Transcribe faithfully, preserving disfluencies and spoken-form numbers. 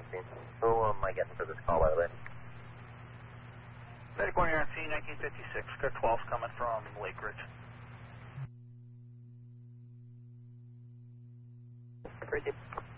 nineteen. Who am I getting for this call, by the way? Medic one R C nineteen fifty-six, car twelve coming from Lake Ridge. Pretty.